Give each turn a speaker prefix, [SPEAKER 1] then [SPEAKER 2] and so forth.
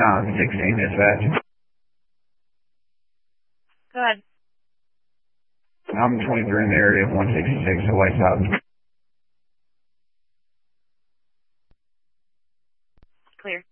[SPEAKER 1] 16 dispatch.
[SPEAKER 2] Go ahead.
[SPEAKER 1] I'm 23 in the area of 166 at White House.
[SPEAKER 2] Clear.